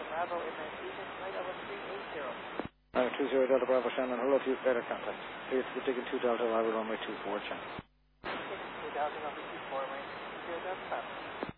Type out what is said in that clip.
Bravo in Manhattan, flight level 380. 20 Delta Bravo Shannon, hello to you, better contact. Here's the ticket 2 Delta, arrival runway 24, Channel. Ticket 2 Delta, runway 24, range 0 Delta.